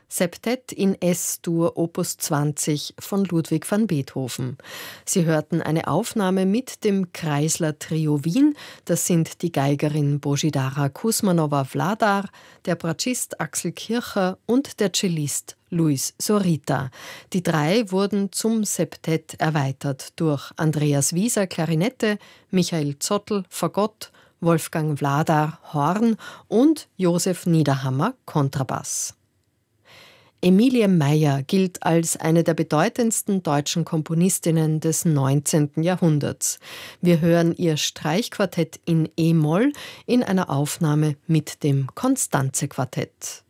Septett in S-Dur Opus 20 von Ludwig van Beethoven. Sie hörten eine Aufnahme mit dem Kreisler Trio Wien. Das sind die Geigerin Božidara Kusmanova-Vladar, der Bratschist Axel Kircher und der Cellist Luis Zorita. Die drei wurden zum Septett erweitert durch Andreas Wieser Klarinette, Michael Zottl Fagott, Wolfgang Vladar Horn und Josef Niederhammer Kontrabass. Emilie Meyer gilt als eine der bedeutendsten deutschen Komponistinnen des 19. Jahrhunderts. Wir hören ihr Streichquartett in E-Moll in einer Aufnahme mit dem Constanze-Quartett.